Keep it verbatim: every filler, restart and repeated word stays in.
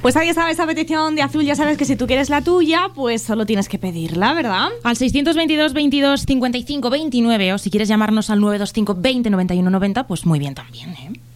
Pues ahí estaba esa petición de Azul. Ya sabes que si tú quieres la tuya, pues solo tienes que pedirla, ¿verdad? Al seiscientos veintidós, veintidós, cincuenta y cinco, veintinueve, o si quieres llamarnos al nueve dos cinco, veinte, noventa y uno, noventa, pues muy bien también, ¿eh?